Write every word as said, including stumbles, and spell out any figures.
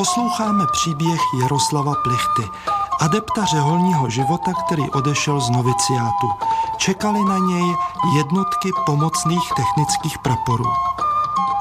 Posloucháme příběh Jaroslava Plichty, adepta řeholního života, který odešel z noviciátu. Čekali na něj jednotky pomocných technických praporů.